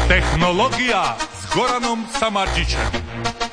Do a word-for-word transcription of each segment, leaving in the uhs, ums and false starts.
Tehnologija s Goranom Samardžićem.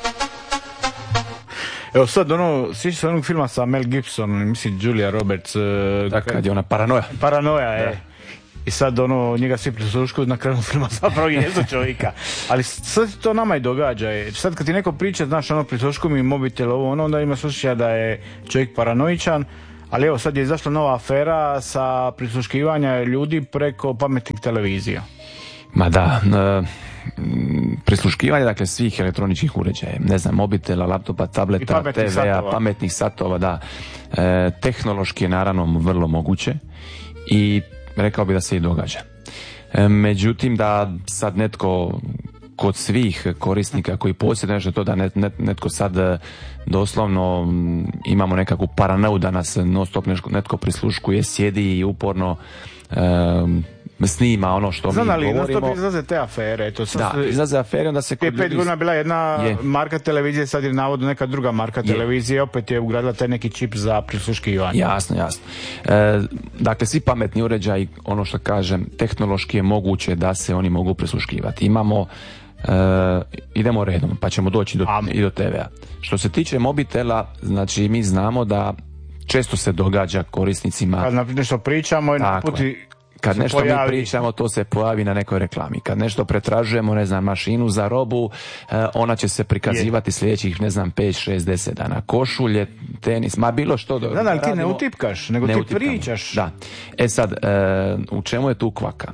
Evo sad ono, sjeća se onog filma sa Mel Gibson, mislim Julia Roberts. Da, kad je ona paranoja. Paranoja, je. I sad ono, njega svi prisluškuju na kraju filma zapravo jesu čovjeka. Ali sad to nama i događa. Sad kad ti neko priča, znaš, ono, prisluškuju mi mobitel, ovo, ono, onda ima slučaja da je čovjek paranoičan. Ali evo, sad je izašla nova afera sa prisluškivanja ljudi preko pametnih televizija. Ma da, e, prisluškivanje, dakle, svih elektroničkih uređaja, ne znam, mobitela, laptopa, tableta, te ve a, satova. pametnih satova, da. E, tehnološki je naravno vrlo moguće i rekao bi da se i događa. E, međutim, da sad netko kod svih korisnika koji posjeduju nešto to, da net, net, netko sad doslovno imamo nekakvu paranoju da nas non stop netko prisluškuje, sjedi i uporno e, snima ono što Znam, mi ali govorimo. Znam, ali izlaze te afere. To da, su... izlaze afere, onda se kod ljudi... pet godina bila jedna je. marka televizije, sad je navodno neka druga marka je. televizije, opet je ugradila taj neki čip za prisluškivanje. Jasno, jasno. E, dakle, svi pametni uređaji, ono što kažem, tehnološki je moguće da se oni mogu prisluškivati. Imamo e, idemo redom, pa ćemo doći do, i do te ve a. Što se tiče mobitela, znači mi znamo da često se događa korisnicima... Kad nešto pričamo i na puti... Kad nešto pojavi. mi pričamo, to se pojavi na nekoj reklami. Kad nešto pretražujemo, ne znam, mašinu za robu, ona će se prikazivati je. sljedećih, ne znam, pet, šest, deset dana. Košulje, tenis, ma bilo što. Da, da, ali ti ne utipkaš, nego ne ti utipkamo. pričaš. Da. E sad, u čemu je tu kvaka?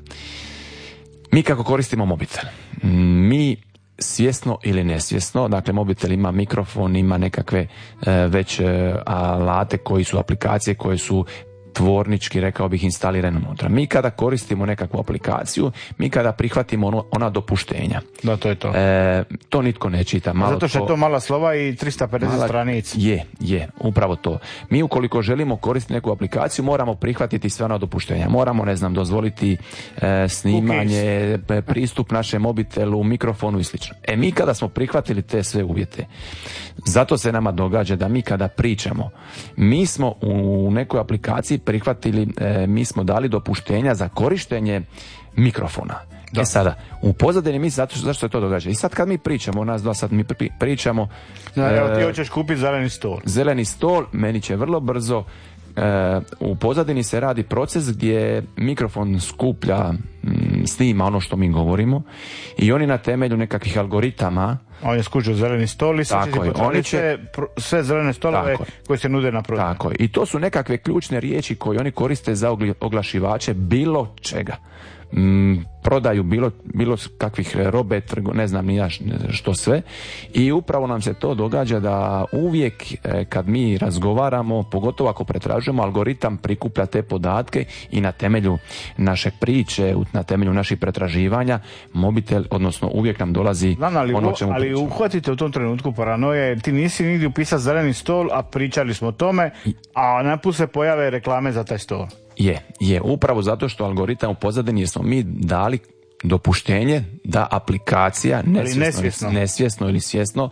Mi kako koristimo mobitel? Mi svjesno ili nesvjesno, dakle mobitel ima mikrofon, ima nekakve već alate koji su aplikacije koje su tvornički, rekao bih, instalirano unutra. Mi kada koristimo nekakvu aplikaciju, mi kada prihvatimo ono, ona dopuštenja. Da, to je to. E, to nitko ne čita. Malo Zato što je to mala slova i trista pedeset mala, stranica. Je, je, upravo to. Mi ukoliko želimo koristiti neku aplikaciju, moramo prihvatiti sve ona dopuštenja. Moramo, ne znam, dozvoliti e, snimanje, Cookies. pristup našem mobitelu, mikrofonu i slično. E, mi kada smo prihvatili te sve uvjete, zato se nama događa da mi kada pričamo, mi smo u nekoj aplikaciji prihvatili, e, mi smo dali dopuštenja za korištenje mikrofona. Da. E sada, u pozadini mi zato zašto se to događa. I sad kad mi pričamo, nas dva sad mi pri, pričamo... Da, evo ti hoćeš kupiti zeleni stol. Zeleni stol, meni će vrlo brzo... E, u pozadini se radi proces gdje mikrofon skuplja, m, snima ono što mi govorimo i oni na temelju nekakvih algoritama on je skužio zeleni stol i sad će oni će sve zelene stolove koje se nude na prodaju. Tako je. I to su nekakve ključne riječi koje oni koriste za oglašivače bilo čega. Mm, prodaju bilo, bilo kakvih robe, trgo, ne znam ni ja što sve. I upravo nam se to događa da uvijek e, kad mi razgovaramo, pogotovo ako pretražujemo, algoritam prikuplja te podatke i na temelju naše priče, na temelju naših pretraživanja, mobitel, odnosno uvijek nam dolazi Znam, ali, ono čemu ali uhvatite u tom trenutku paranoje, jer ti nisi nigdje upisao zeleni stol, a pričali smo o tome, a naput se pojave reklame za taj stol. Je, je, upravo zato što algoritam u pozadini jer smo mi dali dopuštenje da aplikacija nesvjesno, nesvjesno. nesvjesno ili svjesno,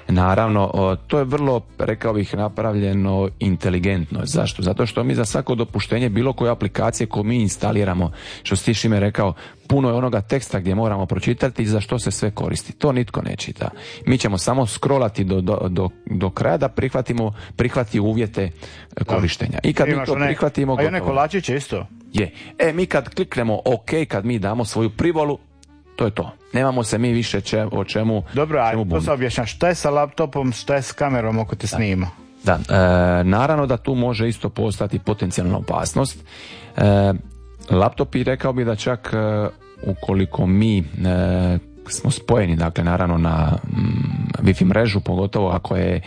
naravno to je vrlo, rekao bih, napravljeno inteligentno. Zašto? Zato što mi za svako dopuštenje bilo koje aplikacije koju mi instaliramo, što si Šime rekao, puno je onoga teksta gdje moramo pročitati za što se sve koristi. To nitko ne čita. Mi ćemo samo scrollati do, do, do, do kraja da prihvatimo prihvati uvjete korištenja. I kad mi to prihvatimo... A i one kolačiće isto? Je. E, mi kad kliknemo OK, kad mi damo svoju privolu, to je to. Nemamo se mi više če, o čemu... Dobro, a to se objašnja. Šta je sa laptopom, šta je s kamerom ako te snima? Da, e, naravno da tu može isto postati potencijalna opasnost. E, laptopi, rekao bi da čak e, ukoliko mi e, smo spojeni, dakle naravno na mm, Wi-Fi mrežu, pogotovo ako je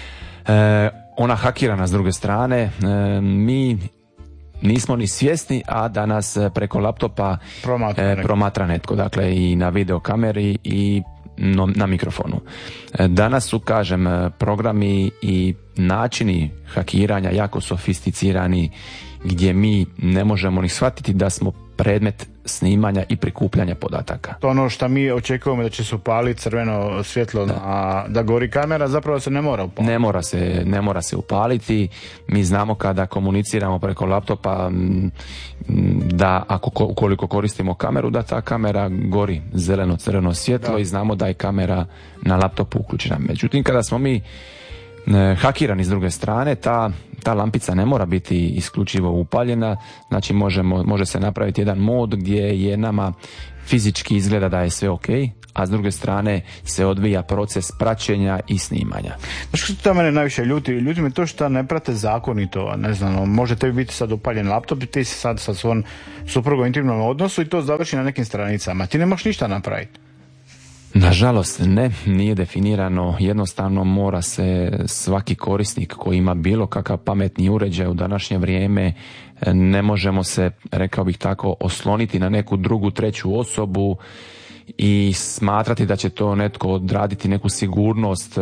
e, ona hakirana s druge strane, e, mi nismo ni svjesni, a da nas preko laptopa promatra, e, promatra netko, dakle i na videokameri i no, na mikrofonu. E, danas su, kažem, programi i načini hakiranja jako sofisticirani, gdje mi ne možemo ni shvatiti da smo predmet snimanja i prikupljanja podataka. To ono što mi očekujemo da će se upaliti crveno svjetlo, da. Na, da gori kamera, zapravo se ne mora upaliti. Ne mora se, ne mora se upaliti. Mi znamo kada komuniciramo preko laptopa da ako ukoliko koristimo kameru, da ta kamera gori zeleno crveno svjetlo, da. I znamo da je kamera na laptopu uključena. Međutim, kada smo mi hakirani s druge strane, ta, ta lampica ne mora biti isključivo upaljena, znači možemo, može se napraviti jedan mod gdje je nama fizički izgleda da je sve ok, a s druge strane se odvija proces praćenja i snimanja. Znaš što to mene najviše ljuti? Ljuti me to što ne prate zakonito, ne znam, može tebi biti sad upaljen laptop i ti si sad sa svojom suprugom intimnom odnosu i to završi na nekim stranicama. Ti ne možeš ništa napraviti. Nažalost ne, nije definirano, jednostavno mora se svaki korisnik koji ima bilo kakav pametni uređaj u današnje vrijeme, ne možemo se, rekao bih tako, osloniti na neku drugu, treću osobu i smatrati da će to netko odraditi neku sigurnost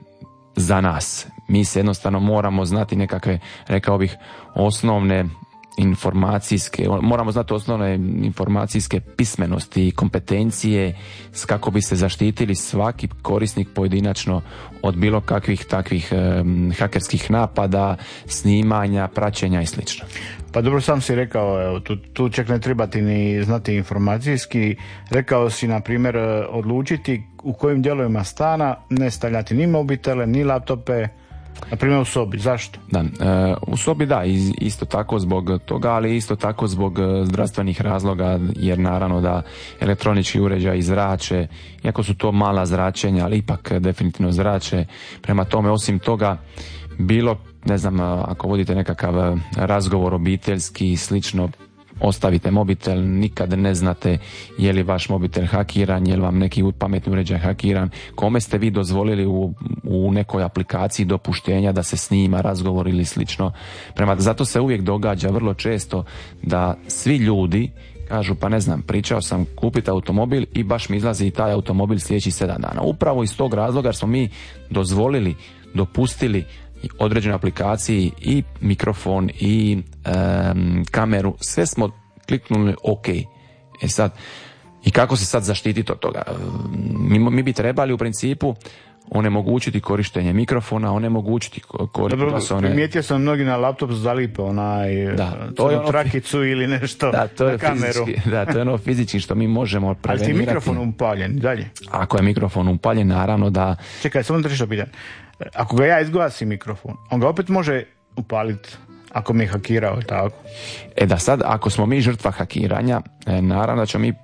za nas. Mi se jednostavno moramo znati nekakve, rekao bih, osnovne informacijske, moramo znati osnovne informacijske pismenosti i kompetencije s kako bi se zaštitili svaki korisnik pojedinačno od bilo kakvih takvih um, hakerskih napada, snimanja, praćenja i slično. Pa dobro, sam si rekao, evo, tu, tu čak ne treba ti ni znati informacijski, rekao si na primjer odlučiti u kojim dijelovima stana ne stavljati ni mobitele, ni laptope, na primjer u sobi. Zašto? Da, e, u sobi da, isto tako zbog toga, ali isto tako zbog zdravstvenih razloga, jer naravno da elektronički uređaji zrače, iako su to mala zračenja, ali ipak definitivno zrače. Prema tome, osim toga, bilo, ne znam, ako vodite nekakav razgovor obiteljski i slično, ostavite mobitel, nikad ne znate je li vaš mobitel hakiran, je li vam neki pametni uređaj hakiran, kome ste vi dozvolili u, u nekoj aplikaciji dopuštenja da se snima razgovor ili slično. Prema, zato se uvijek događa vrlo često da svi ljudi kažu, pa ne znam, pričao sam kupiti automobil i baš mi izlazi i taj automobil sljedeći sedam dana. Upravo iz tog razloga jer smo mi dozvolili, dopustili određenoj aplikaciji i mikrofon i um, kameru, sve smo kliknuli ok. E sad, i kako se sad zaštititi od toga? Mi, mi bi trebali u principu onemogućiti korištenje mikrofona, onemogućiti korištenje glasovne. Primijetio sam mnogi na laptop zalipe onaj da, to je ono, trakicu ili nešto da, to je na kameru. Fizički, da, to je ono fizički što mi možemo prevenirati. Ali ti mikrofon upaljen dalje? Ako je mikrofon upaljen, naravno da... Čekaj, samo da što pitan. Ako ga ja izgasim mikrofon, on ga opet može upaliti ako mi je hakirao, tako? E da sad, ako smo mi žrtva hakiranja, e, naravno da ćemo mi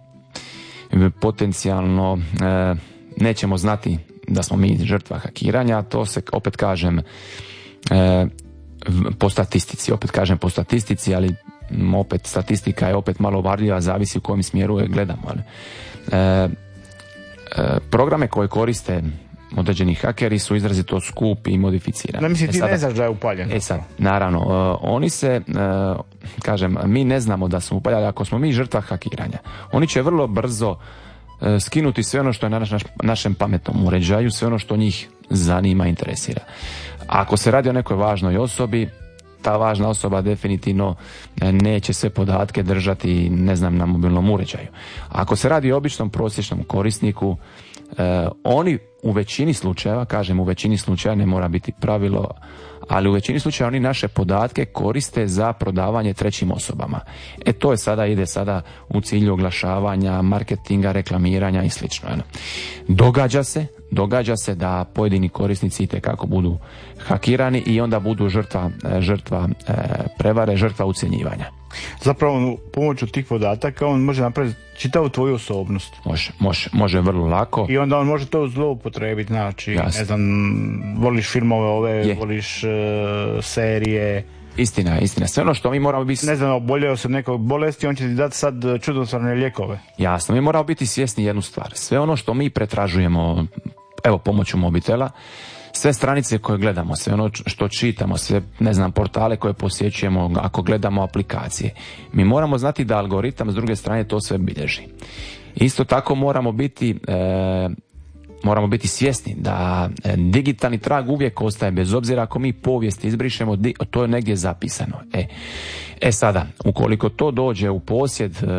potencijalno e, nećemo znati da smo mi žrtva hakiranja, to se opet kažem e, po statistici, opet kažem po statistici, ali opet statistika je opet malo varljiva, zavisi u kojem smjeru je gledamo. Ali, e, e, programe koje koriste određeni hakeri su izrazito skupi i modificirani. No, mislim, ti e sada, ne znaš da je upaljen. E sad, naravno, uh, oni se, uh, kažem, mi ne znamo da smo upaljali, ako smo mi žrtva hakiranja. Oni će vrlo brzo uh, skinuti sve ono što je na naš, našem pametnom uređaju, sve ono što njih zanima, interesira. A ako se radi o nekoj važnoj osobi, ta važna osoba definitivno neće sve podatke držati, ne znam, na mobilnom uređaju. A ako se radi o običnom prosječnom korisniku, eh, oni u većini slučajeva, kažem u većini slučajeva, ne mora biti pravilo, ali u većini slučajeva oni naše podatke koriste za prodavanje trećim osobama. E to je sada, ide sada u cilju oglašavanja, marketinga, reklamiranja i slično. Događa se, događa se da pojedini korisnici itekako budu hakirani i onda budu žrtva, žrtva e, prevare, žrtva ucjenjivanja. Zapravo pomoću tih podataka on može napraviti čitavu tvoju osobnost. Može, može, može vrlo lako. I onda on može to zloupotrebiti, znači, Jasne. ne znam, voliš filmove ove, je. voliš uh, serije. Istina, istina. Sve ono što mi moramo biti... Ne znam, oboljeo se nekog bolesti, on će ti dati sad čudotvorne lijekove. Jasno, mi moramo biti svjesni jednu stvar. Sve ono što mi pretražujemo, evo, pomoću mobitela, sve stranice koje gledamo, sve ono što čitamo, sve, ne znam, portale koje posjećujemo, ako gledamo aplikacije, mi moramo znati da algoritam s druge strane to sve bilježi. Isto tako moramo biti, e, moramo biti svjesni da digitalni trag uvijek ostaje, bez obzira ako mi povijest izbrišemo, to je negdje zapisano. E, e sada, ukoliko to dođe u posjed e,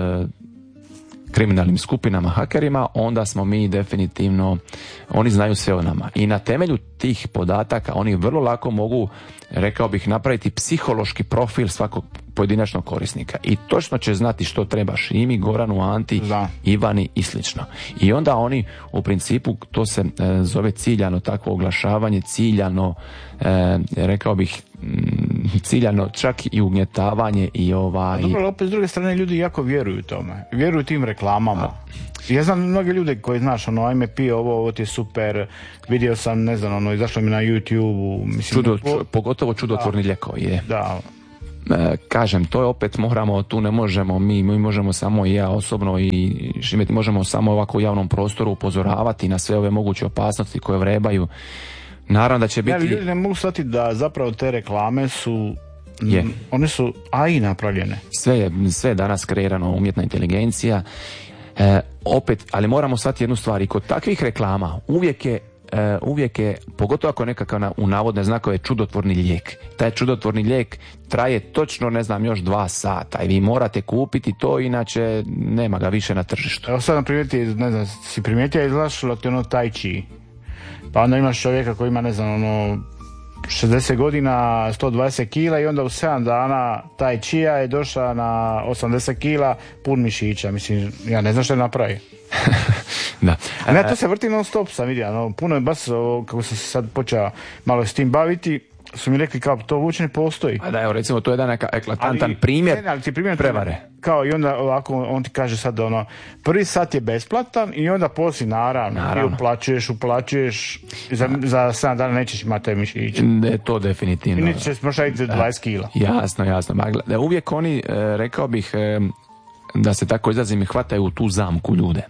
kriminalnim skupinama, hakerima, onda smo mi definitivno, oni znaju sve o nama. I na temelju tih podataka oni vrlo lako mogu, rekao bih, napraviti psihološki profil svakog pojedinačnog korisnika. I točno će znati što treba Šimi, Goranu, Anti, da. Ivani i slično. I onda oni, u principu, to se e, zove ciljano takvo oglašavanje, ciljano, e, rekao bih, ciljano čak i ugnjetavanje i ovaj... Dobro, opet s druge strane ljudi jako vjeruju tome. Vjeruju tim reklamama. A. Ja znam mnoge ljude koji, znaš, ono, ajme pije ovo, ovo ti je super, vidio sam, ne znam, ono, izašlo mi na YouTube-u. Mislim, Čudo, ču, pogotovo čudotvorni lijekovi je. Da. E, kažem, to je opet moramo, tu ne možemo, mi, mi možemo samo i ja osobno i Šimeti možemo samo ovako u javnom prostoru upozoravati na sve ove moguće opasnosti koje vrebaju. Naravno da će biti... Ja, ljudi ne mogu shvatiti da zapravo te reklame su... Je. One su A I napravljene. Sve je, sve je danas kreirano, umjetna inteligencija. E, opet, ali moramo shvatiti jednu stvar, i kod takvih reklama uvijek je, e, uvijek je, pogotovo ako je nekakav na, u navodne znakove, čudotvorni lijek. Taj čudotvorni lijek traje točno, ne znam, još dva sata i vi morate kupiti to, inače nema ga više na tržištu. Evo sad nam primijeti, ne znam, si primijetio, izlašlo ti ono tai chi. Pa onda imaš čovjeka koji ima, ne znam, ono, šezdeset godina, sto dvadeset kila i onda u sedam dana taj čija je došao na osamdeset kila pun mišića. Mislim, ja ne znam što je napravi. Da. Ne, to se vrti non stop, sam vidio. No, puno je baš, kako sam se sad počeo malo s tim baviti, su mi rekli kao to uopće ne postoji. A da, evo, recimo, to je jedan eklatantan primjer, ne, ali ti primjer prevare. Kao i onda ovako, on ti kaže sad ono, prvi sat je besplatan i onda poslije naravno, naravno. Ti uplaćuješ, uplaćuješ, za, za sedam dana nećeš imati taj mišić. Ne, to definitivno. I nećeš se smošaviti dvadeset kila. Jasno, jasno. Da, uvijek oni, rekao bih, da se tako izrazim, hvataju u tu zamku ljude.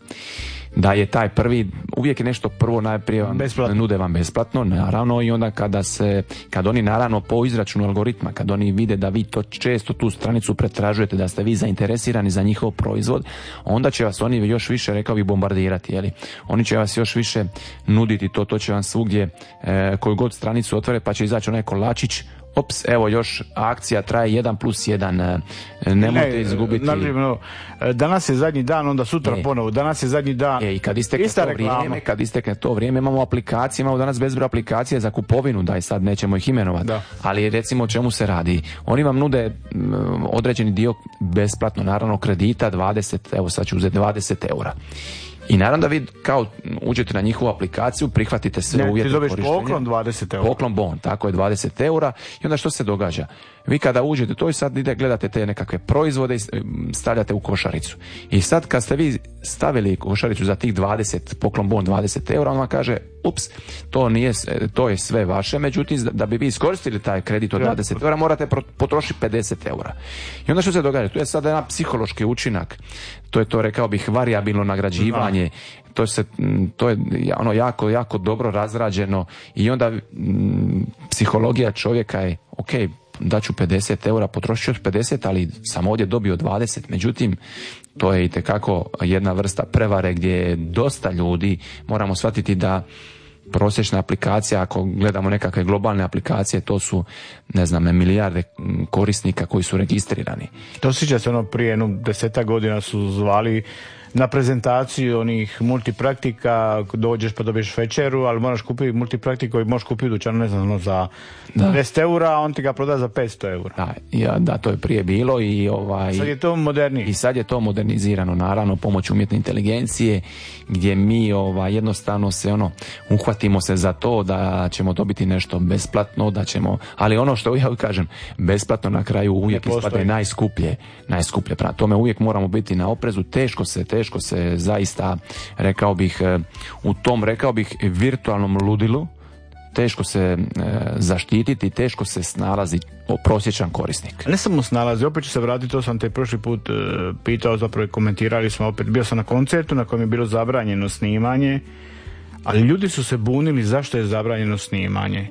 Da je taj prvi, uvijek je nešto prvo najprije vam besplatno. Nude vam besplatno, naravno, i onda kada se, kad oni naravno po izračunu algoritma, kad oni vide da vi to često tu stranicu pretražujete, da ste vi zainteresirani za njihov proizvod, onda će vas oni još više, rekao bih, bombardirati, jeli? Oni će vas još više nuditi to, to će vam svugdje, e, koju god stranicu otvore, pa će izaći onaj kolačić, ops, evo još akcija traje jedan plus jedan, nemojte ne, izgubiti. Naravno, danas je zadnji dan, onda sutra e. ponovo, danas je zadnji dan. E, i kad istekne to vrijeme, kad istekne to vrijeme, imamo aplikacije, imamo danas bezbroj aplikacije za kupovinu, daj sad nećemo ih imenovati, da. Ali recimo o čemu se radi. Oni vam nude m, određeni dio besplatno, naravno kredita dvadeset, evo sad ću uzeti dvadeset eura. I naravno da vi kao uđete na njihovu aplikaciju, prihvatite sve uvjete korištenja. Ti dobiješ poklon dvadeset eura. Poklon bon, tako je, dvadeset eura. I onda što se događa? Vi kada uđete to i sad ide, gledate te nekakve proizvode i stavljate u košaricu. I sad kad ste vi stavili košaricu za tih dvadeset, poklon bon dvadeset eura, on vam kaže, ups, to nije, to je sve vaše, međutim da bi vi iskoristili taj kredit od dvadeset eura morate potrošiti pedeset eura. I onda što se događa? Tu je sad jedan psihološki učinak. To je to, rekao bih, varijabilno nagrađivanje. To se, to je ono jako, jako dobro razrađeno i onda m, psihologija čovjeka je, ok, daću pedeset eura, potrošit ću pedeset, ali sam ovdje dobio dvadeset. Međutim, to je itekako jedna vrsta prevare gdje je dosta ljudi, moramo shvatiti da prosječna aplikacija, ako gledamo nekakve globalne aplikacije, to su, ne znam, milijarde korisnika koji su registrirani. To sjeća se ono prije jedno deseta godina su zvali na prezentaciju onih multipraktika, dođeš pa dobiješ večeru, ali moraš kupiti multipraktiku i možeš kupiti u dućanu, ne znam, za deset eura, a on ti ga proda za petsto eura. Da, ja, da, to je prije bilo i ovaj... Sad je to modernije. I sad je to modernizirano, naravno, pomoć umjetne inteligencije, gdje mi ovaj, jednostavno se ono, uhvatimo se za to da ćemo dobiti nešto besplatno, da ćemo, ali ono što ja kažem, besplatno na kraju uvijek ispadne najskuplje, najskuplje. Prema tome uvijek moramo biti na oprezu, teško se, teško se zaista, rekao bih, u tom, rekao bih, virtualnom ludilu, teško se e, zaštititi, teško se snalazi prosječan korisnik. Ne samo snalazi, opet ću se vratiti, to sam te prošli put e, pitao, zapravo komentirali smo opet, bio sam na koncertu na kojem je bilo zabranjeno snimanje, ali ljudi su se bunili zašto je zabranjeno snimanje.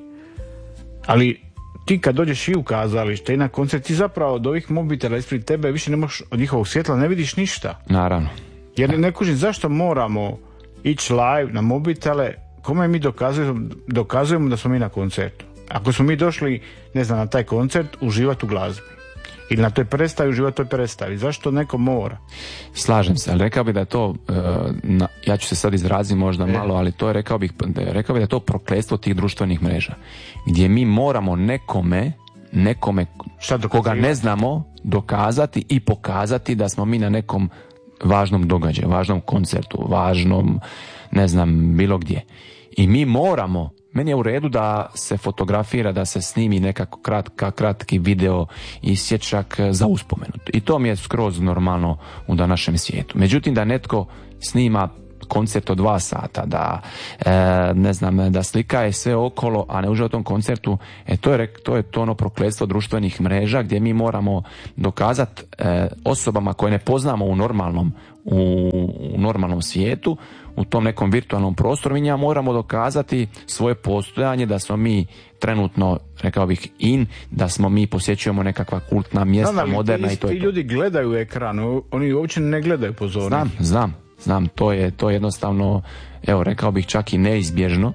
Ali ti kad dođeš i u kazalište i na koncert, ti zapravo od ovih mobitela ispred tebe više ne možeš, od njihovog svjetla ne vidiš ništa. Naravno. Jer ne kužim zašto moramo ići live na mobitele, kome mi dokazujemo, dokazujemo da smo mi na koncertu. Ako smo mi došli, ne znam, na taj koncert, uživati u glazbi. Ili na toj predstavi, uživati u toj predstavi. Zašto neko mora? Slažem se, ali rekao bih da je to, uh, na, ja ću se sad izraziti možda e. malo, ali to je, rekao bih, rekao bih da je to prokletstvo tih društvenih mreža. Gdje mi moramo nekome, nekome koga ne znamo, dokazati i pokazati da smo mi na nekom važnom događaju, važnom koncertu, važnom, ne znam, bilo gdje. I mi moramo, meni je u redu da se fotografira, da se snimi nekako kratka, kratki video isječak za uspomenu. I to mi je skroz normalno u današnjem svijetu. Međutim, da netko snima koncert od dva sata, da e, ne znam, da slika je sve okolo, a ne uživa u tom koncertu, e, to je to je to ono prokletstvo društvenih mreža gdje mi moramo dokazati e, osobama koje ne poznamo u normalnom u, u normalnom svijetu, u tom nekom virtualnom prostoru, mi njima moramo dokazati svoje postojanje, da smo mi trenutno, rekao bih, in, da smo mi posjećujemo nekakva kultna mjesta, znam, moderna ti, i to ti je to. Ljudi gledaju ekran, oni uopće ne gledaju pozorno. Znam, znam, znam, to je, to je jednostavno, evo, rekao bih čak i neizbježno,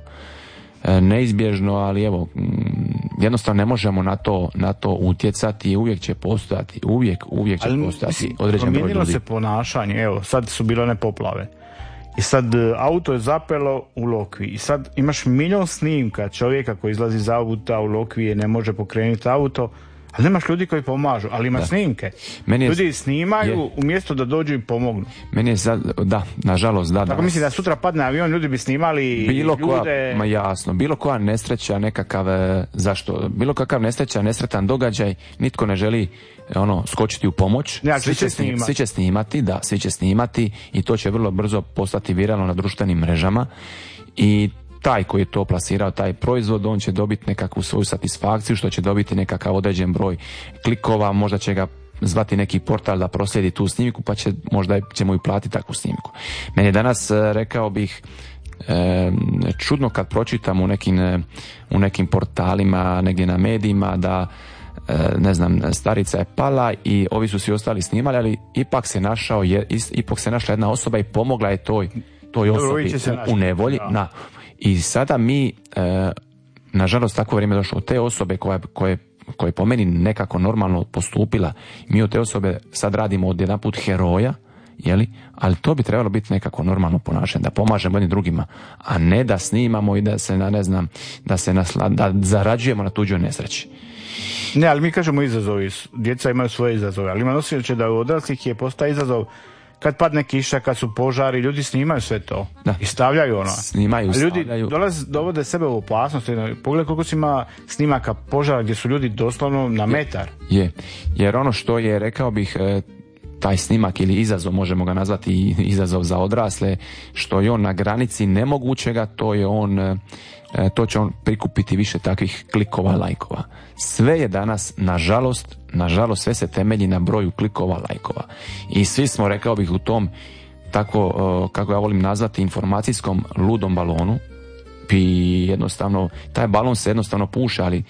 e, neizbježno, ali evo, jednostavno ne možemo na to, na to utjecati i uvijek će postojati, uvijek, uvijek će ali, postojati mislim, određen broj ljudi. Promijenilo se ponašanje, evo, sad su bile one poplave. I sad auto je zapelo u Lokvi i sad imaš milion snimka čovjeka koji izlazi iz auta u Lokvi i ne može pokrenuti auto, ali nemaš ljudi koji pomažu, ali ima da. snimke. Meni je, ljudi snimaju je. umjesto da dođu i pomognu. Meni je sad, da, nažalost, da. Tako mislim da sutra padne avion, ljudi bi snimali bilo ljude. Koja, ma jasno, bilo koja nesreća, nekakav, zašto, bilo kakav nesreća, nesretan događaj, nitko ne želi ono skočiti u pomoć. Ja, svi, će snimati. svi će snimati, da, svi će snimati i to će vrlo brzo postati viralno na društvenim mrežama i taj koji je to plasirao, taj proizvod, on će dobiti nekakvu svoju satisfakciju, što će dobiti nekakav određen broj klikova, možda će ga zvati neki portal da proslijedi tu snimku, pa će možda ćemo i platiti takvu snimku. Meni je danas, rekao bih, čudno kad pročitam u nekim, u nekim portalima, negdje na medijima, da ne znam, starica je pala i ovi su svi ostali snimali, ali ipak se našao, ipak se našla jedna osoba i pomogla je toj, toj osobi u, u nevolji. Na, I sada mi, e, nažalost, takvo vrijeme došlo od te osobe koja, koje, koje po meni nekako normalno postupila, mi od te osobe sad radimo od jedan put heroja, jeli? Ali to bi trebalo biti nekako normalno ponašanje, da pomažemo jednim drugima, a ne da snimamo i da se, na, ne znam, da se nasla, da zarađujemo na tuđoj nesreći. Ne, ali mi kažemo izazovi, djeca imaju svoje izazove, ali ima osjećaj da u odraslih je postaje izazov kad padne kiša, kad su požari, ljudi snimaju sve to da. I stavljaju ono. Snimaju, a ljudi stavljaju. Dolaze, dovode sebe u opasnost. Pogledaj koliko si ima snimaka požara gdje su ljudi doslovno na metar. Je, jer ono što je, rekao bih, taj snimak ili izazov, možemo ga nazvati izazov za odrasle, što je on na granici nemogućega, to je on, to će on prikupiti više takvih klikova, lajkova. Sve je danas, nažalost, nažalost, sve se temelji na broju klikova, lajkova. I svi smo, rekao bih, u tom, tako, kako ja volim nazvati, informacijskom ludom balonu, i jednostavno, taj balon se jednostavno puša, ali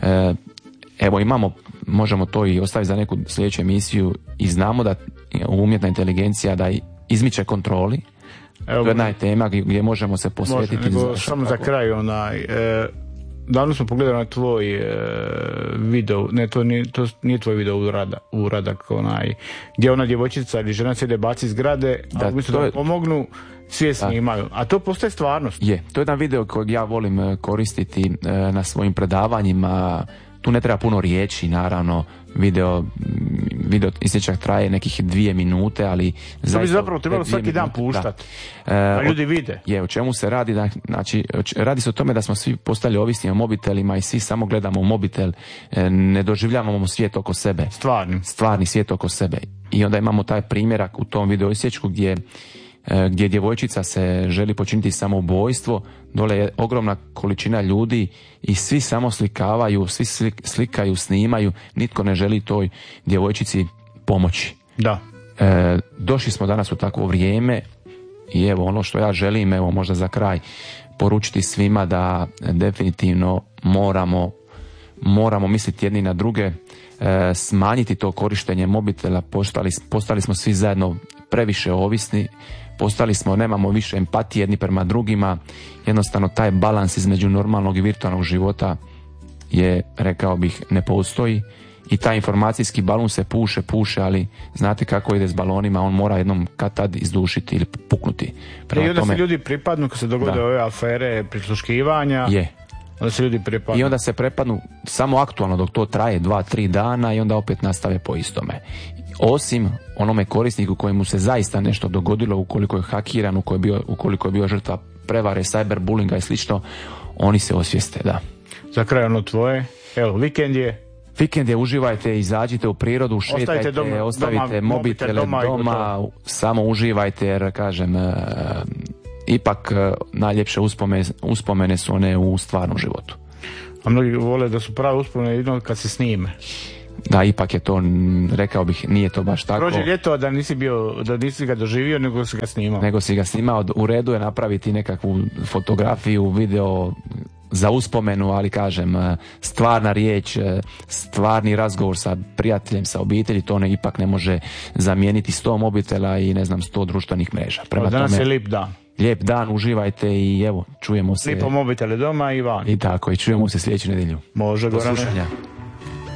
evo imamo, možemo to i ostaviti za neku sljedeću emisiju i znamo da umjetna inteligencija da izmiče kontroli. Evo, to je jedna tema gdje možemo se posvetiti. Može, nego, samo za kraj, onaj, e, davno smo pogledali na tvoj e, video, ne, to nije, to nije tvoj video uradak, uradak onaj, gdje ona djevojčica ili žena sjede baci zgrade, a umjesto da, da je, pomognu, svi snimaju. A to postaje stvarnost. Je, to je jedan video kojeg ja volim koristiti e, na svojim predavanjima. Tu ne treba puno riječi, naravno, video, video isječak traje nekih dvije minute, ali... To bi zapravo trebalo svaki dan puštati, da ljudi vide. Je, o čemu se radi? Znači, radi se o tome da smo svi postali ovisni o mobitelima i svi samo gledamo mobitel, ne doživljavamo svijet oko sebe. Stvarni. Stvarni svijet oko sebe. I onda imamo taj primjerak u tom video isječku gdje gdje djevojčica se želi počiniti samoubojstvo, dole je ogromna količina ljudi i svi samo slikavaju, svi slikaju, snimaju, nitko ne želi toj djevojčici pomoći. Da. E, došli smo danas u takvo vrijeme i evo ono što ja želim, evo možda za kraj, poručiti svima da definitivno moramo moramo misliti jedni na druge, e, smanjiti to korištenje mobitela, postali, postali smo svi zajedno previše ovisni, postali smo, nemamo više empatije jedni prema drugima, jednostavno taj balans između normalnog i virtualnog života je, rekao bih, ne postoji i taj informacijski balon se puše, puše, ali znate kako ide s balonima, on mora jednom kad tad izdušiti ili puknuti. Prema I onda tome, se ljudi pripadnu kad se dogode da. ove afere prisluškivanja. Je. Onda se ljudi prepadnu. I onda se prepadnu samo aktualno dok to traje dva, tri dana i onda opet nastave po istome. Osim onome korisniku kojemu se zaista nešto dogodilo, ukoliko je hakiran, ukoliko je bio, ukoliko je bio žrtva prevare, cyberbullinga i slično, oni se osvijeste, da. Za kraj ono tvoje, evo, vikend je. Vikend je, uživajte, izađite u prirodu, šetajte, doma, ostavite doma, mobitele doma, doma samo uživajte, jer kažem, e, ipak e, najljepše uspomene, uspomene su one u stvarnom životu. A mnogi vole da su prave uspomene jedno kad se snime. Da, ipak je to, rekao bih, nije to baš tako. Prođe ljeto da nisi bio, da nisi ga doživio, nego si ga snimao. Nego si ga snimao, u redu je napraviti nekakvu fotografiju, video za uspomenu, ali kažem, stvarna riječ, stvarni razgovor sa prijateljem, sa obitelji, to ne ipak ne može zamijeniti sto mobitela i ne znam sto društvenih mreža. Prema danas tome, je lijep dan. Lijep dan, uživajte i evo, čujemo se. Lijepo mobitele doma i van. I tako, i čujemo se sljedeću nedjelju. Može, do Gorane. Slušanja.